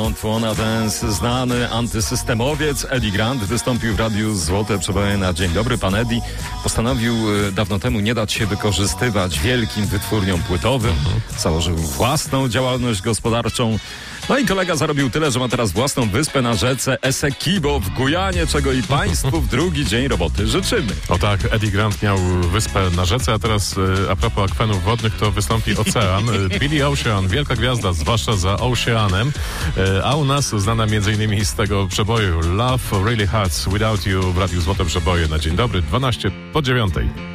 Wanna Dance, znany antysystemowiec Eddie Grant wystąpił w Radiu Złote Przeboje na Dzień Dobry. Pan Eddie postanowił dawno temu nie dać się wykorzystywać wielkim wytwórniom płytowym. Założył własną działalność gospodarczą. No i kolega zarobił tyle, że ma teraz własną wyspę na rzece Essequibo w Gujanie, czego i państwu w drugi dzień roboty życzymy. O tak, Eddie Grant miał wyspę na rzece, a teraz a propos akwenów wodnych, to wystąpi Ocean. Billy Ocean, wielka gwiazda, zwłaszcza za Oceanem, a u nas znana m.in. z tego przeboju Love Really Hurts Without You w Radiu Złote Przeboje na Dzień Dobry, 12 po 9.